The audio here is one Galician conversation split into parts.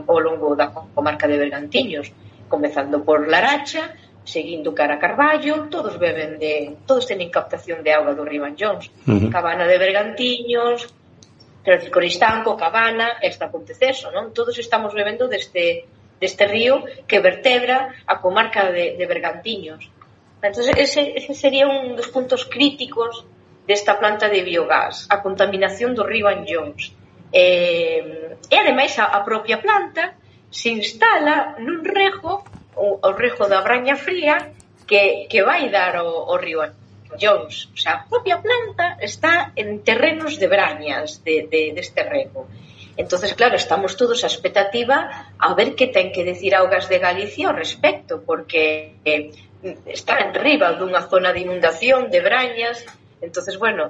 ao longo da comarca de Bergantiños, comezando por Laracha, seguindo cara a Carballo, todos teñen captación de auga do río Anllóns. Cabana de Bergantiños, Coristanco, Cabana, esta Ponteceso, non? Todos estamos bebendo deste río que vertebra a comarca de Bergantiños. Entón, ese sería un dos puntos críticos desta planta de biogás, a contaminación do río Anllóns. E ademais a propia planta se instala nun rego, o rego da Braña Fría, que vai dar ao río Anllóns. O sea, a propia planta está en terrenos de brañas deste rego. Entonces, claro, estamos todos a expectativa a ver que ten que decir Augas de Galicia ao respecto, porque está en riba dunha zona de inundación de brañas. Entonces, bueno,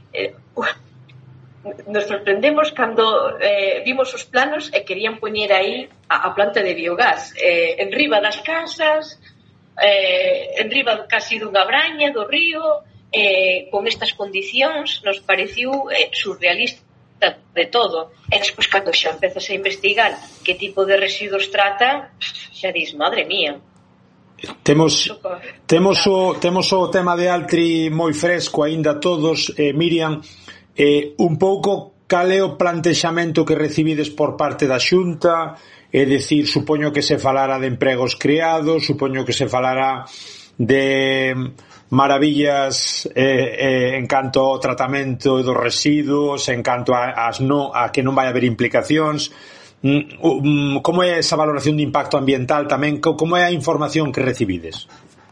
nos sorprendemos cando vimos os planos e querían poñer aí a planta de biogás en riba das casas, en riba casi dunha braña do río, con estas condicións. Nos pareciu surrealista de todo. E despois, cando xa empezas a investigar que tipo de residuos trata, xa dis, madre mía. Temos o tema de Altri moi fresco aínda todos, Miriam. Un pouco cal é o plantexamento que recibides por parte da Xunta? É dicir, supoño que se falara de empregos creados, supoño que se falara de maravillas en canto ao tratamento dos residuos, en canto a que non vai haber implicacións. Como é esa valoración de impacto ambiental tamén? Como é a información que recibides?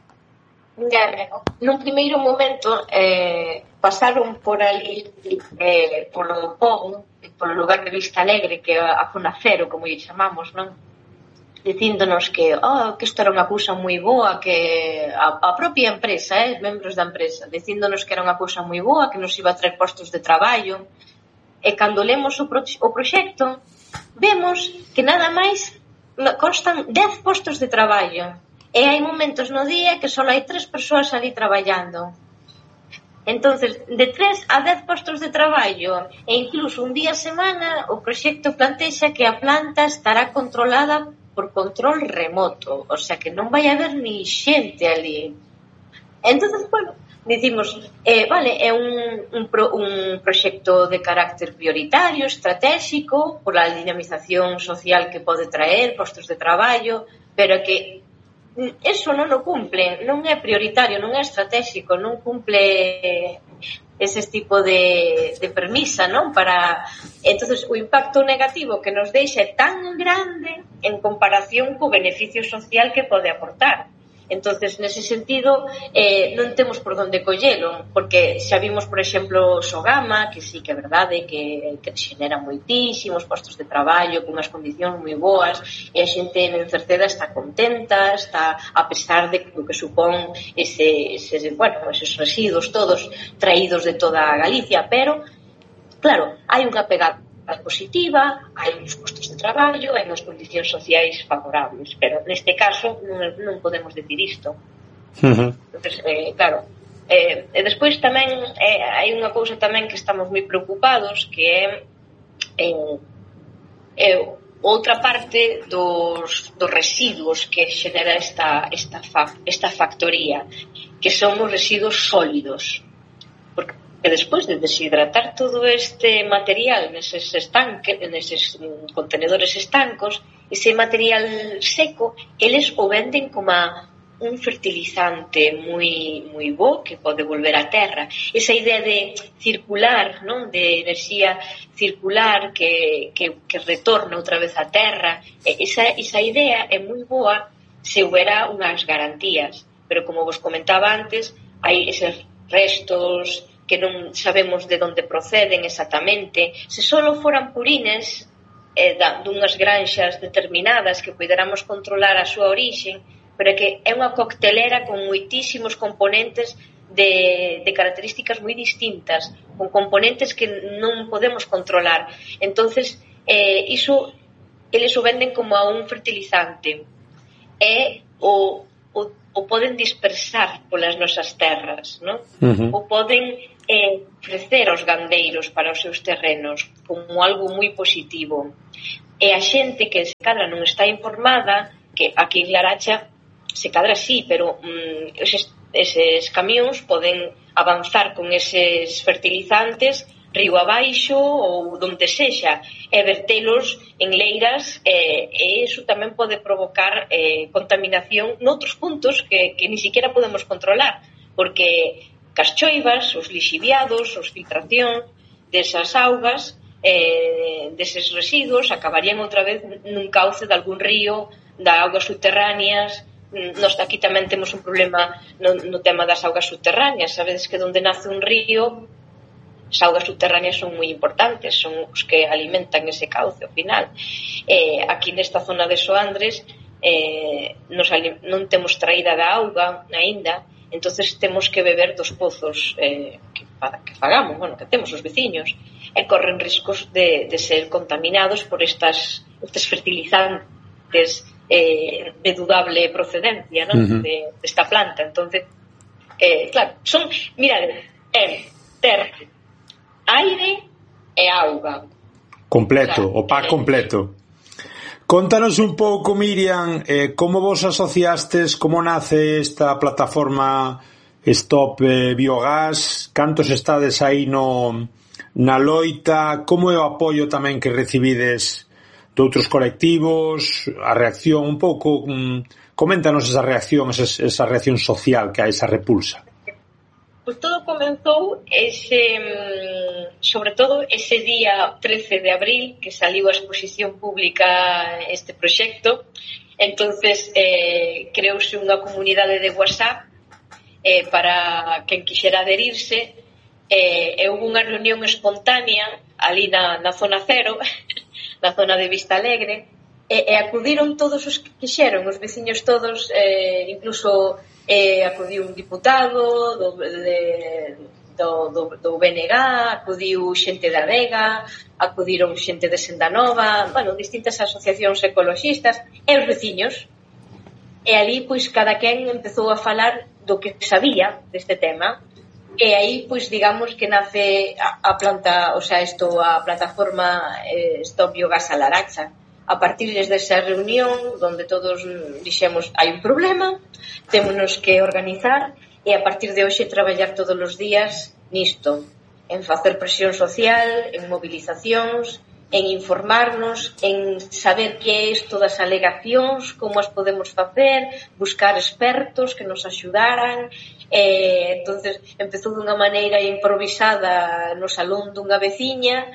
Nun primeiro momento pasaron por ali polo Pogo, polo lugar de Vista Alegre, que é a zona cero, como lle chamamos, non? Dicíndonos que isto era unha cousa moi boa, que a propia empresa, membros da empresa, dicíndonos que era unha cousa moi boa, que nos iba a traer postos de traballo. E cando lemos o proxecto, vemos que nada máis constan 10 postos de traballo. E hai momentos no día que só hai 3 persoas ali traballando. Entonces, de 3 a 10 postos de traballo, e incluso un día a semana, o proxecto plantexa que a planta estará controlada por control remoto, o sea que non vai haber ni xente ali. Entonces, bueno, dicimos, vale, é un proxecto de carácter prioritario, estratégico, pola dinamización social que pode traer, postos de traballo, pero que eso non o cumple, non é prioritario, non é estratégico, non cumple ese tipo de premisa, non? Entonces, o impacto negativo que nos deixa é tan grande en comparación co beneficio social que pode aportar. Entonces, nese sentido, non temos por onde collelo, porque xa vimos, por exemplo, Sogama, que sí que é verdade que xenera moitísimos postos de traballo con unhas condicións moi boas, e a xente en Cerceda está contenta, está a pesar de que supón eses residuos todos traídos de toda a Galicia, pero, claro, hai unha pegada positiva, hai uns postos de traballo, hai unhas condicións sociais favorables, pero neste caso non podemos decir isto. Entonces, claro, e despois tamén hai unha cousa tamén que estamos moi preocupados, que é outra parte dos residuos que xenera esta factoría, que son os residuos sólidos, porque despois de deshidratar todo este material neses contenedores estancos, ese material seco, eles o venden como un fertilizante moi bo que pode volver á terra. Esa idea de circular, non? De enerxía circular que retorna outra vez á terra, esa idea é moi boa se houbera unhas garantías, pero como vos comentaba antes, hai eses restos que non sabemos de onde proceden exactamente. Se só foran purines dunhas granxas determinadas que poderamos controlar a súa orixe, pero que é unha coctelera con moitísimos componentes de características moi distintas, con componentes que non podemos controlar. Entonces, iso eles o venden como a un fertilizante e o poden dispersar polas nosas terras, non? O poden ofrecer aos gandeiros para os seus terrenos como algo moi positivo. E a xente que se cadra non está informada, que aquí en Laracha se cadra sí, pero eses camións poden avanzar con eses fertilizantes río abaixo ou donde sexa e vertelos en leiras e iso tamén pode provocar contaminación noutros puntos que ni siquiera podemos controlar, porque cas choivas, os lixiviados, os filtracións desas augas, deses residuos acabarían outra vez nun cauce de algún río, da augas subterráneas. Nós aquí tamén temos un problema no tema das augas subterráneas. Sabedes que onde nace un río, as augas subterráneas son moi importantes, son os que alimentan ese cauce ao final. Aquí nesta zona de Soandres non temos traída da auga aínda, entonces temos que beber dos pozos que fagamos, bueno, que temos os veciños, e corren riscos de ser contaminados por estes fertilizantes de dudable procedencia, ¿no? Desta planta. Entonces, claro, son, mirade, ter aire e auga. Completo, o pack completo. Contanos un pouco, Miriam, como vos asociastes, como nace esta plataforma Stop Biogás, cantos estades aí na loita, como é o apoio tamén que recibides de outros colectivos, a reacción un pouco, coméntanos esa reacción social que hai, esa repulsa. Pois todo comenzou sobre todo ese día 13 de abril que saliu a exposición pública este proxecto. Entonces creouse unha comunidade de WhatsApp para quen quixera adherirse, e houve unha reunión espontánea ali na zona cero, na zona de Vista Alegre, e acudiron todos os que quixeron, os veciños todos, incluso acudiu un diputado do BNG, acudiu xente da Vega, acudiron xente de Sendanova, bueno, distintas asociacións ecologistas e os veciños. E ali, pois, cada quen empezou a falar do que sabía deste tema, e aí, pois, digamos que nace a plataforma Stop Biogás a Laracha. A partir desa reunión, donde todos dixemos hai un problema, témonos que organizar, e a partir de hoxe traballar todos os días nisto, en facer presión social, en movilizacións, en informarnos, en saber que é isto das alegacións, como as podemos facer, buscar expertos que nos axudaran. Entonces empezou dunha maneira improvisada no salón dunha veciña,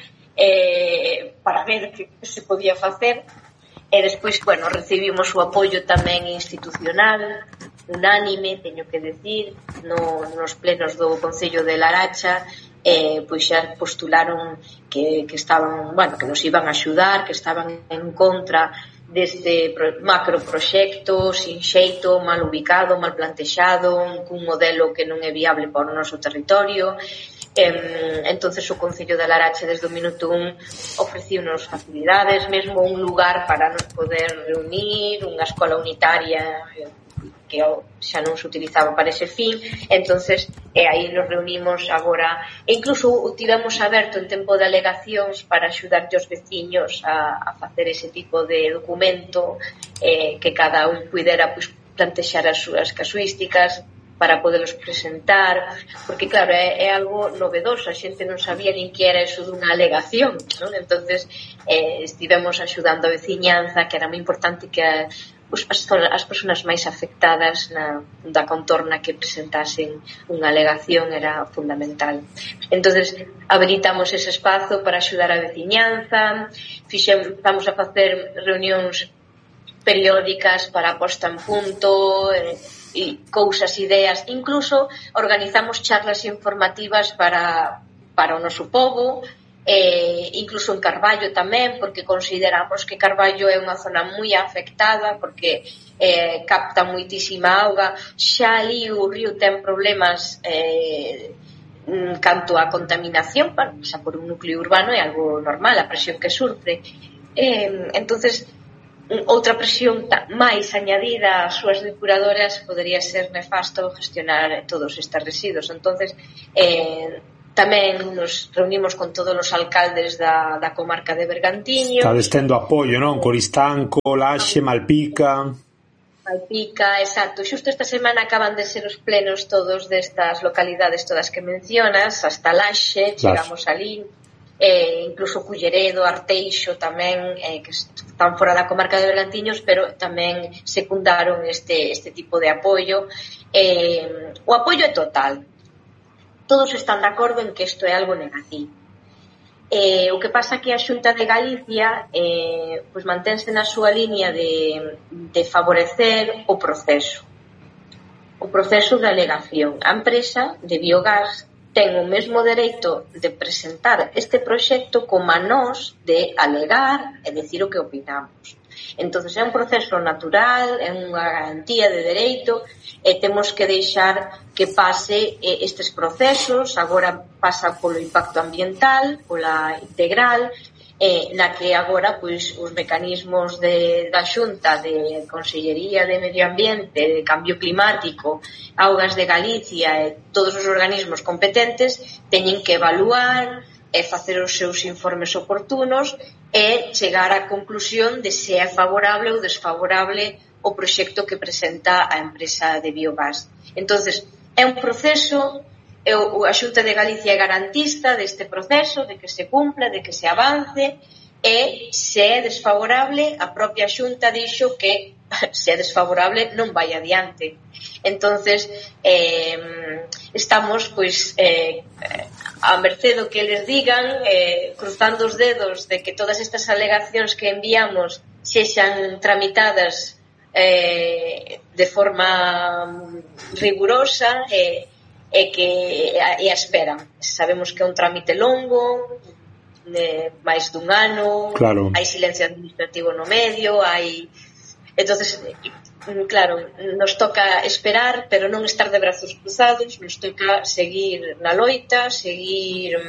para ver que se podía facer, e despois, bueno, recibimos o apoio tamén institucional unánime, teño que decir, nos plenos do Concello de Laracha, pois xa postularon que estaban, bueno, que nos iban a axudar, que estaban en contra deste macroproxecto sin xeito, mal ubicado, mal plantexado, cun modelo que non é viable para o noso territorio. Entonces o Concello de Laracha desde o minuto 1 ofreciunos facilidades, mesmo un lugar para nos poder reunir, unha escola unitaria que xa non se utilizaba para ese fin. Entonces aí nos reunimos agora, e incluso o tivemos aberto en tempo de alegacións para axudar os veciños a facer ese tipo de documento, que cada un puidera pois, plantexar as súas casuísticas para podelos presentar, porque claro, é algo novedoso, a xente non sabía nin que era eso dunha alegación, non? Entonces estivemos axudando a veciñanza, que era moi importante que as persoas máis afectadas da contorna que presentasen unha alegación, era fundamental. Entonces habilitamos ese espazo para axudar a veciñanza, estamos a facer reunións periódicas para a posta en punto, e cousas, ideas, incluso organizamos charlas informativas para o noso pobo, incluso en Carballo tamén, porque consideramos que Carballo é unha zona moi afectada, porque capta moitísima auga, xa ali o río ten problemas canto a contaminación, xa por un núcleo urbano é algo normal, a presión que sufre. Entonces outra presión máis añadida ás súas depuradoras podería ser nefasto gestionar todos estes residuos. Entonces Tamén nos reunimos con todos os alcaldes da comarca de Bergantiños. Estades tendo apoio, non? Coristanco, Laxe, Malpica... Malpica, exacto. Xusto esta semana acaban de ser os plenos todos destas localidades todas que mencionas, hasta Laxe, chegamos alí, incluso Culleredo, Arteixo tamén, que están fora da comarca de Bergantiños, pero tamén secundaron este tipo de apoio. O apoio é total. Todos están de acordo en que isto é algo negativo. O que pasa que a Xunta de Galicia pois mantense na súa liña de favorecer o proceso de alegación. A empresa de biogás ten o mesmo dereito de presentar este proxecto como a nós de alegar e decir o que opinamos. Entonces é un proceso natural, é unha garantía de dereito e temos que deixar que pase estes procesos. Agora pasa polo impacto ambiental, pola integral, na que agora pois os mecanismos da Xunta de Consellería de Medio Ambiente, de Cambio Climático, Augas de Galicia e todos os organismos competentes teñen que evaluar e facer os seus informes oportunos e chegar á conclusión de se é favorable ou desfavorable o proxecto que presenta a empresa de biogás. Entonces, é un proceso, a Xunta de Galicia é garantista deste proceso, de que se cumpla, de que se avance, e se é desfavorable, a propia Xunta dixo que se é desfavorable non vai adiante. Entonces, estamos pois a merced do que eles digan, cruzando os dedos de que todas estas alegacións que enviamos sexan tramitadas de forma rigurosa e a espera. Sabemos que é un trámite longo, máis dun ano, claro. Hai silencio administrativo no medio, entonces, claro, nos toca esperar, pero non estar de brazos cruzados, nos toca seguir na loita, seguir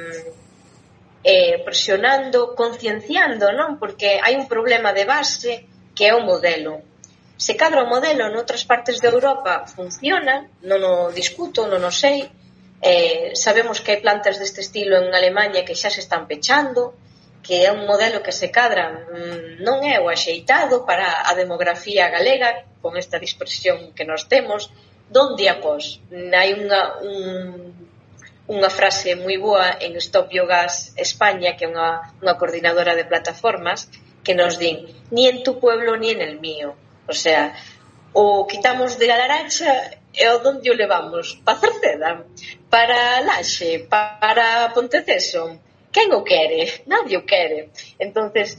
presionando, concienciando, non? Porque hai un problema de base que é o modelo. Se cadra o modelo noutras partes de Europa funciona, non o discuto, non o sei, sabemos que hai plantas deste estilo en Alemanha que xa se están pechando, que é un modelo que se cadra non é o axeitado para a demografía galega, con esta dispersión que nos temos, donde após. Hai unha frase moi boa en Stop Biogás España, que é unha coordinadora de plataformas, que nos din, ni en tu pueblo ni en el mío. O sea, o quitamos de la Laracha e o donde o levamos? Para Cerceda, para Laxe, para Ponteceso. Quen o quere? Nadie o quere. Entonces,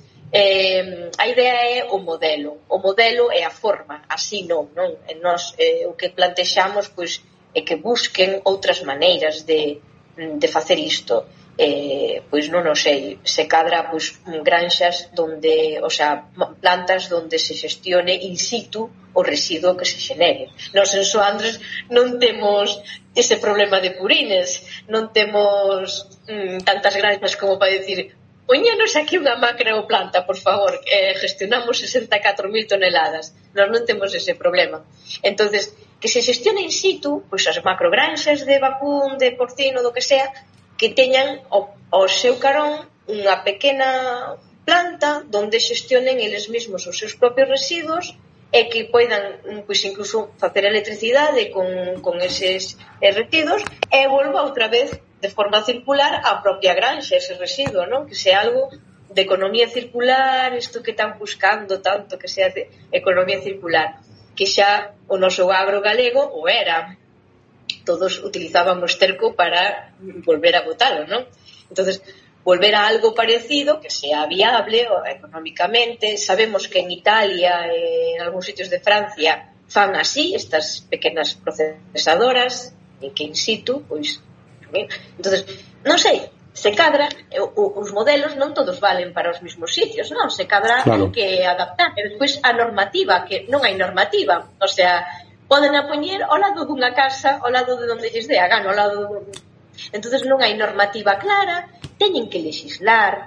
a idea é o modelo é a forma, así non? E nós o que plantexamos pois é que busquen outras maneiras de facer isto. Pois non o sei, se cadra pois granxas donde, o sea, plantas donde se xestione in situ o residuo que se xenere. Nos en Soandres non temos ese problema de purines, non temos tantas granxas como para decir poñanos aquí unha macroplanta, por favor, gestionamos 64.000 toneladas. Nós non temos ese problema. Entonces, que se xestione in situ, pois as macrogranxas de vacún, de porcino, do que sea, que teñan ao seu carón unha pequena planta donde xestionen eles mesmos os seus propios residuos e que poidan, pois, incluso facer electricidade con eses residuos e volva outra vez de forma circular a propia granxa, ese residuo, non? Que sea algo de economía circular, isto que están buscando tanto, que sea de economía circular, que xa o noso agro galego o era. Todos utilizaban o esterco para volver a botalo, non? Entonces, volver a algo parecido que sea viable económicamente. Sabemos que en Italia e en algúns sitios de Francia fan así, estas pequenas procesadoras que in situ, pois. Entonces, non sei, se cadra, os modelos non todos valen para os mesmos sitios, non? Se cadra claro. Hai que adaptar. E despois a normativa, que non hai normativa, o sea, poden a poñer ao lado dunha casa, ao lado de onde lles dé a gana, ao lado entonces non hai normativa clara, teñen que legislar,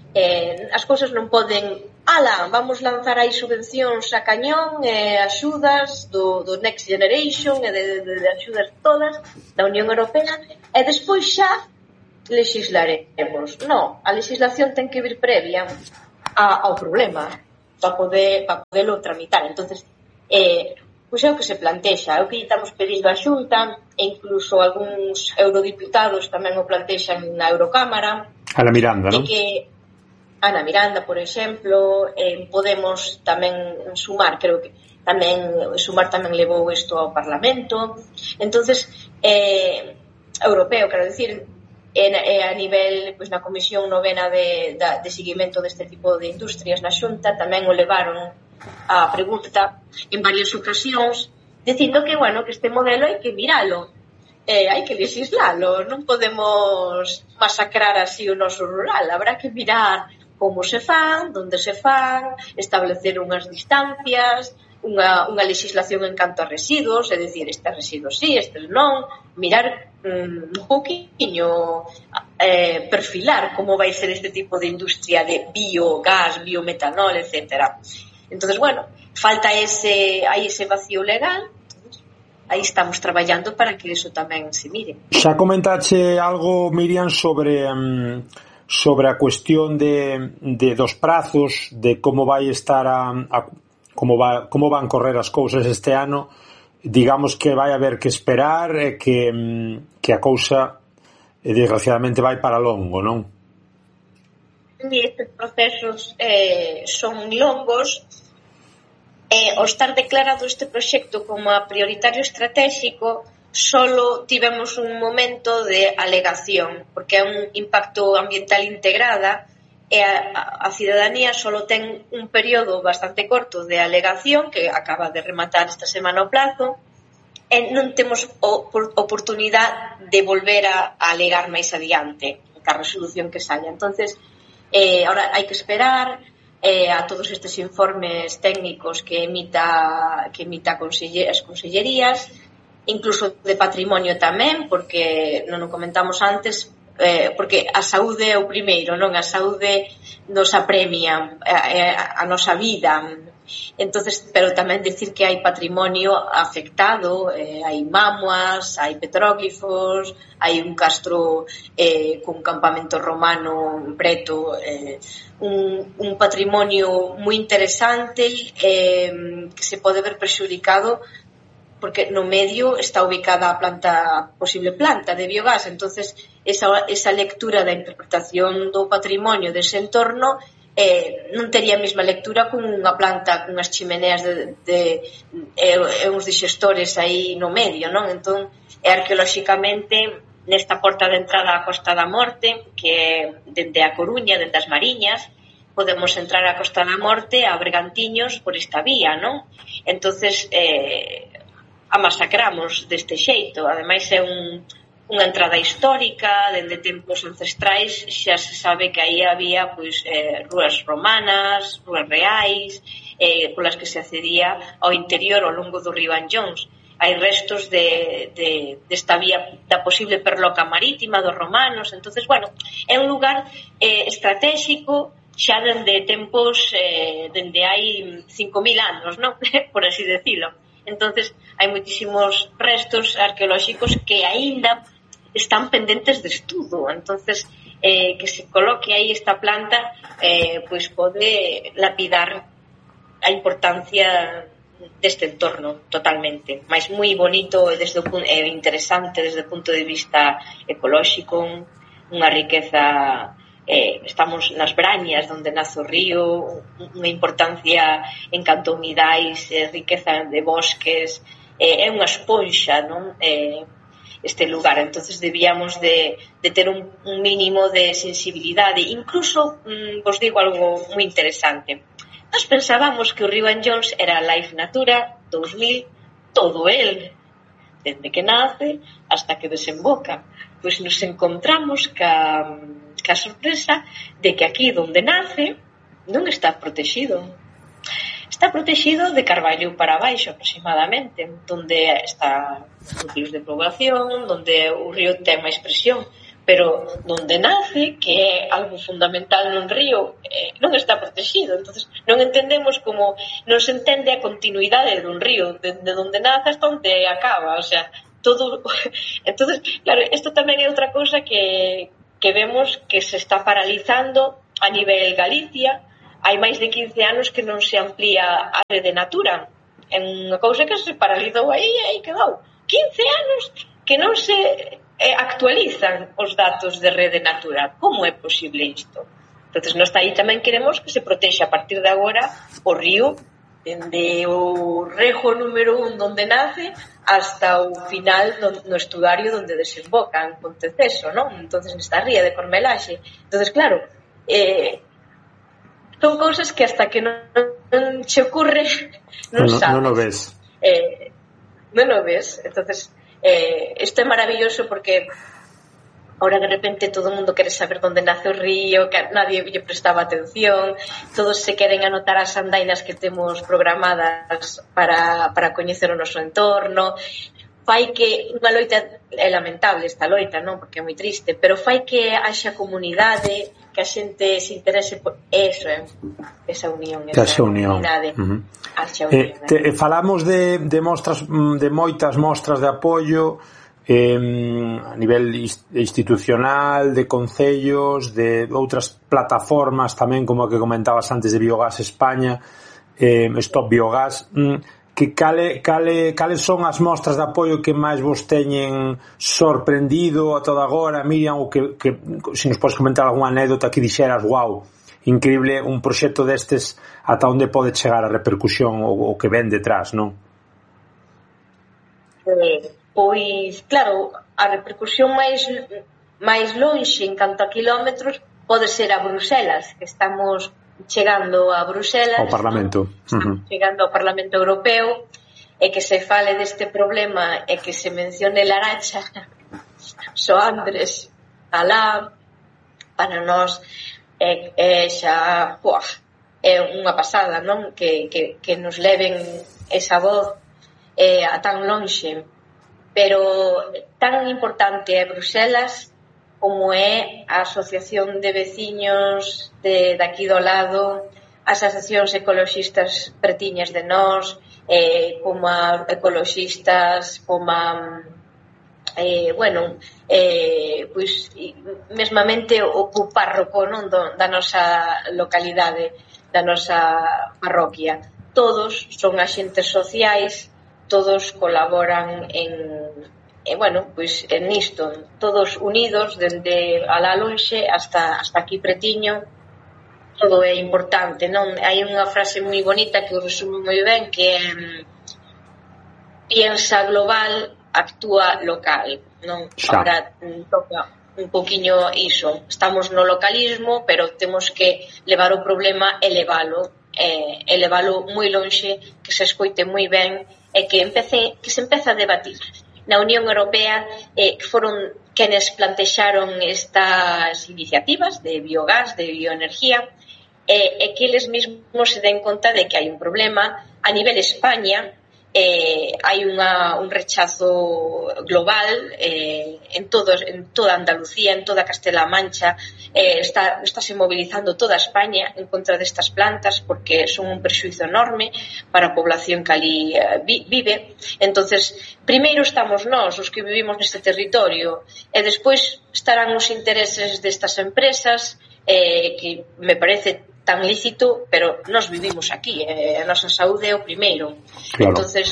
as cousas non poden vamos lanzar aí subvencións a cañón, axudas do Next Generation e de axudas todas da Unión Europea, e despois xa legislaremos. No, a legislación ten que vir previa ao problema para poderlo tramitar. Entonces, pois é o que se plantexa, é o que estamos pedindo á Xunta, e incluso algúns eurodiputados tamén o plantexan na Eurocámara. Ana Miranda, non? Que Ana Miranda, por exemplo, Podemos tamén sumar, creo que Sumar tamén levou isto ao Parlamento. Entonces, europeo, quero dicir, a nivel, pois, na Comisión Novena de seguimento deste tipo de industrias na Xunta tamén o levaron a pregunta en varias ocasións dicindo que, bueno, que este modelo hai que miralo, hai que legislalo, non podemos masacrar así o noso rural, habrá que mirar como se fan, onde se fan, establecer unhas distancias, unha legislación en canto a residuos, é dicir, estes residuos sí, estes non, mirar un pouquiño, perfilar como vai ser este tipo de industria de biogás, biometanol, etcétera. Entonces, bueno, falta hai ese vacío legal, aí estamos traballando para que eso tamén se mire. Xa comentache algo, Miriam, sobre a cuestión dos prazos, de como vai estar como van correr as cousas este ano. Digamos que vai haber que esperar e que a cousa desgraciadamente vai para longo, non? E estes procesos son longos. Ao estar declarado este proxecto como a prioritario estratégico, solo tivemos un momento de alegación, porque é un impacto ambiental integrada e a cidadanía solo ten un período bastante corto de alegación, que acaba de rematar esta semana o plazo, e non temos oportunidade de volver a alegar máis adiante a resolución que saia. Entonces, ahora hai que esperar a todos estes informes técnicos que emita as consellerías, incluso de patrimonio tamén, porque non o comentamos antes, porque a saúde é o primeiro, non? A saúde nos apremia, a nosa vida. Entonces, pero tamén dicir que hai patrimonio afectado, hai mamuas, hai petróglifos, hai un castro cun campamento romano preto, un patrimonio moi interesante que se pode ver prexudicado porque no medio está ubicada a posible planta de biogás. Entonces esa lectura da interpretación do patrimonio dese entorno non tería a mesma lectura con unha planta con as chimeneas e uns digestores aí no medio, non? Entón, arqueolóxicamente, nesta porta de entrada á Costa da Morte, que é dende a Coruña, dende as Mariñas, podemos entrar á Costa da Morte a Bergantiños por esta vía, non? Entonces, a masacramos deste xeito. Ademais, é unha entrada histórica, dende tempos ancestrais, xa se sabe que aí había pois rúas romanas, rúas reais, polas que se accedía ao interior ao longo do río Anllóns. Hai restos desta vía da posible perloca marítima dos romanos. Entonces, bueno, é un lugar estratégico xa dende tempos, dende hai 5.000 anos, non? Por así decirlo. Entonces, hai moitísimos restos arqueolóxicos que aínda están pendentes de estudo. Entonces, que se coloque aí esta planta, pois pode lapidar a importancia deste entorno totalmente. Mais moi bonito e interesante desde o punto de vista ecolóxico, unha riqueza. Estamos nas Brañas, onde nace o río, unha importancia en canto a humidais, riqueza de bosques, é unha esponxa, non? Este lugar. Entonces debíamos de ter un mínimo de sensibilidade. Incluso, vos digo algo moi interesante. Nós pensábamos que o río Anllóns era Life Natura 2000, todo el, desde que nace hasta que desemboca. Pois nos encontramos ca sorpresa de que aquí donde nace non está protegido. Está protegido de Carballo para baixo aproximadamente, donde está núcleos de población, donde o río ten máis presión, pero donde nace, que é algo fundamental nun río, non está protegido. Entonces non entendemos como non se entende a continuidade dun río, de donde nace hasta onde acaba, o sea, todo. Entonces, claro, isto tamén é outra cousa que que vemos que se está paralizando a nivel Galicia. Hai máis de 15 anos que non se amplía a rede Natura. É unha cousa que se paralizou aí e aí quedou. 15 anos que non se actualizan os datos de rede Natura. Como é posible isto? Entonces, nós aí tamén queremos que se protexa a partir de agora o río, dende o rego número 1 donde nace hasta o final no estuario donde desemboca en Ponteceso, non? Entonces, nesta ría de Cormelaxe. Entonces, claro, son cousas que hasta que non se ocurre non sabes. Non o ves. Non o ves. Entonces, isto é maravilloso porque ahora de repente todo o mundo quere saber onde nace o río, que nadie lle prestaba atención, todos se queren anotar as andainas que temos programadas para coñecer o noso entorno. Fai que unha loita, é lamentable esta loita, non? Porque é moi triste, pero fai que haxa comunidade, que a xente se interese por eso, esa unión, esa comunidade. Falamos de mostras, de moitas mostras de apoio a nivel institucional, de concellos, de outras plataformas tamén, como a que comentabas antes de Biogás España, Stop Biogás. Que cales son as mostras de apoio que máis vos teñen sorprendido a toda agora, Miriam, ou que se nos podes comentar algunha anécdota que dixeras, wow, increíble un proxecto destes, ata onde pode chegar a repercusión o que ven detrás, non? Pois, claro, a repercusión máis lonxe en canto a kilómetros pode ser a Bruselas, que estamos chegando a Bruselas, ao Parlamento, chegando ao Parlamento Europeo, e que se fale deste problema e que se mencione Laracha, Soandres, alá, para nós xa é unha pasada, non? Que nos leven esa voz a tan lonxe, pero tan importante é Bruselas como é a Asociación de Veciños de aquí do lado, as asociacións ecoloxistas pretiñas de nós, como a ecoloxistas, como a pois mesmamente o párroco, non, da nosa localidade, da nosa parroquia. Todos son axentes sociais, todos colaboran nisto, todos unidos dende alá lonxe hasta aquí pretiño. Todo é importante, non? Hai unha frase moi bonita que o resume moi ben, que é piensa global, actúa local, non? Agora toca un poquinho iso. Estamos no localismo, pero temos que levar o problema e levalo moi lonxe, que se escoite moi ben e que se empece a debatir. Na Unión Europea foron quenes plantexaron estas iniciativas de biogás, de bioenergía, e que eles mesmos se den conta de que hai un problema a nivel España. Hai un rechazo global en toda Andalucía, en toda Castela-A Mancha, estáse mobilizando toda España en contra destas plantas porque son un prexuízo enorme para a población que ali vive. Entonces, primeiro estamos nós, os que vivimos neste territorio, e despois estarán os intereses destas empresas, que me parece tan lícito, pero nós vivimos aquí, a nosa saúde é o primeiro. Claro. Entonces,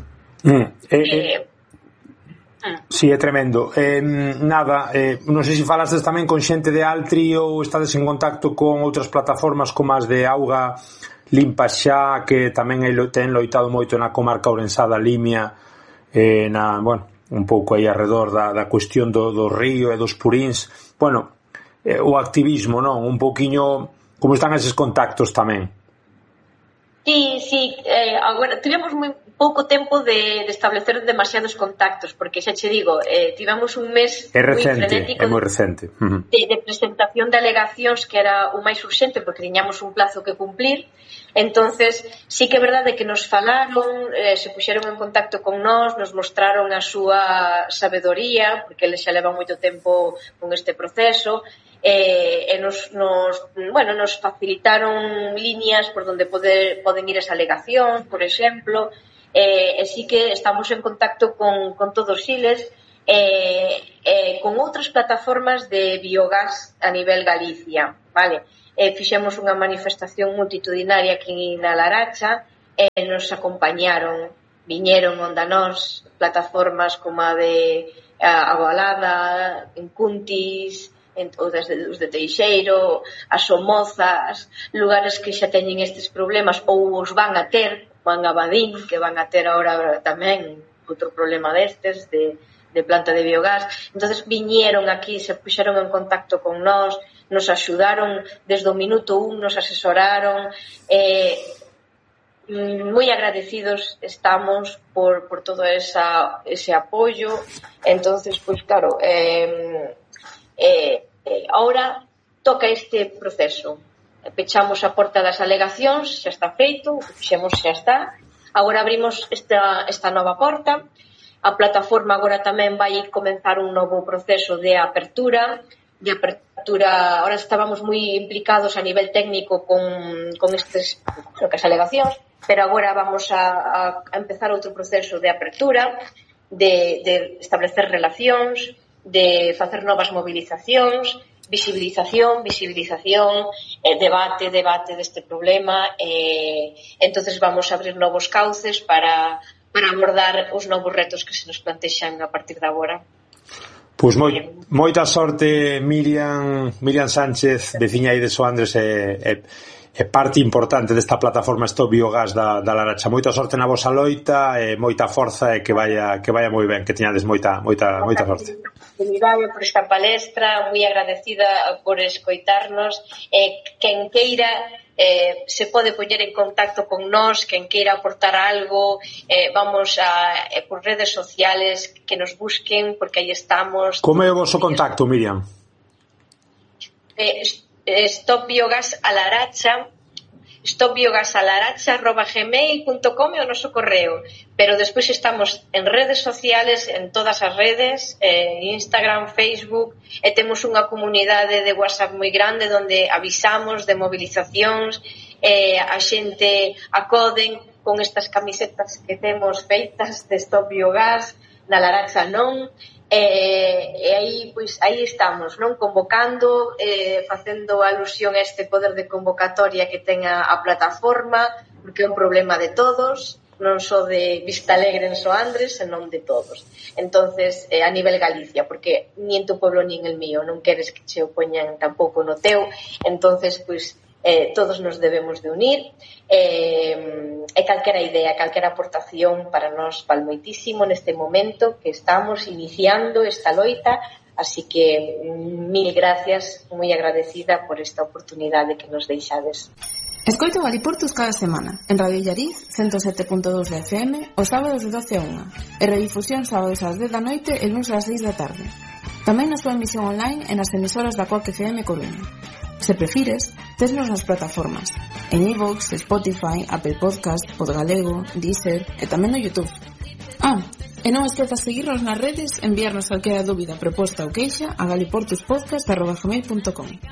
sí, é tremendo. Non sei se falastes tamén con xente de Altri ou estades en contacto con outras plataformas como as de Auga Limpa Xa, que tamén ten loitado moito na comarca ourensá da Limia, un pouco aí arredor da cuestión do río e dos purins. O activismo, non? Un pouquiño. Como están eses contactos tamén? Sí, agora tivemos moi pouco tempo de establecer demasiados contactos, porque xa che digo, tivemos un mes moi frenético, moi recente, de presentación de alegacións, que era o máis urxente, porque tiñamos un plazo que cumplir. Entonces, sí que é verdade que nos falaron, se puxeron en contacto con nós, nos mostraron a súa sabedoría, porque eles xa levan moito tempo con este proceso, e nos facilitaron líneas por donde poden ir as alegacións, por exemplo, e sí que estamos en contacto con todos eles, con outras plataformas de biogás a nivel Galicia, vale? Fixemos unha manifestación multitudinaria aquí na Laracha e nos acompañaron, viñeron onde nós plataformas como a de Agualada, en Cuntis, os de Teixeiro, as Somozas, lugares que xa teñen estes problemas ou os van a ter, van a Badín, que van a ter agora tamén outro problema destes de planta de biogás. Entonces viñeron aquí, se puxeron en contacto con nós, nos axudaron desde o minuto 1, nos asesoraron, moi agradecidos estamos por todo ese apoio. Entonces, pois claro, ahora toca este proceso. Pechamos a porta das alegacións, xa está feito, o que fixemos xa está. Agora abrimos esta nova porta. A plataforma agora tamén vai comenzar un novo proceso de apertura. Ahora estábamos moi implicados a nivel técnico con estes alegacións, pero agora vamos a empezar outro proceso de apertura, de establecer relacións, de facer novas movilizacións, visibilización, debate deste problema. Entonces vamos a abrir novos cauces para abordar os novos retos que se nos plantexan a partir de agora. Pois moita sorte, Miriam Sánchez, veciña aí de Soandres e parte importante desta plataforma Stop Biogás da Laracha. Moita sorte na vosa loita, moita forza e que vaya moi ben, que teñades moita sorte. Por esta palestra, moi agradecida por escoitarnos. Quen queira se pode poñer en contacto con nós, quen queira aportar algo, vamos por redes sociales que nos busquen, porque aí estamos. Como é o voso contacto, Miriam? stopbiogasalaracha@gmail.com é o noso correo, pero despois estamos en redes sociales, en todas as redes, Instagram, Facebook, e temos unha comunidade de WhatsApp moi grande onde avisamos de movilizacións, a xente acoden con estas camisetas que temos feitas de Stop Biogás, na Laracha non, e aí estamos, non, convocando, facendo alusión a este poder de convocatoria que ten a plataforma, porque é un problema de todos, non só de Vistalegre en Soandres, senón de todos. Entonces, a nivel Galicia, porque ni en tu pueblo ni en el mío, non queres que che opoñan tampouco no teu. Entonces, todos nos debemos de unir, e calquera idea, calquera aportación para nós val moitísimo neste momento que estamos iniciando esta loita, así que mil gracias, moi agradecida por esta oportunidade que nos deixades. Escoito Galiportus cada semana en Radio Illariz 107.2 de FM os sábados de 12 a 1 e redifusión sábados ás 10 da noite e luns ás 6 da tarde. Tamén na súa emisión online e nas emisoras da Coac FM Coruña. Se prefires, tesnos nas plataformas en iVoox, Spotify, Apple Podcast, Podgalego, Deezer e tamén no YouTube. E non esquezas seguirnos nas redes, enviarnos calquera dúbida, proposta ou queixa a galiportuspodcast@gmail.com.